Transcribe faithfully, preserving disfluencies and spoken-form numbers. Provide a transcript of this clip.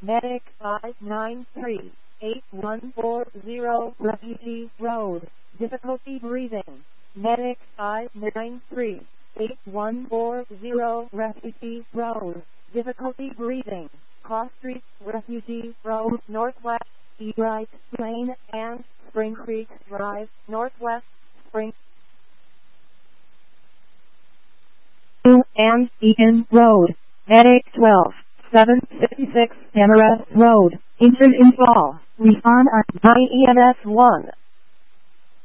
Medic five nine three eight one four zero, Refugee Road, difficulty breathing. Medic five nine three eight one four zero, Refugee Road, difficulty breathing. Cross Street, Refugee Road, Northwest, E. Wright Lane, and Spring Creek Drive, Northwest, Spring and Beacon Road. Medic twelve seven fifty-six, Demarest Road, injured in fall. Refund on nine E M S one.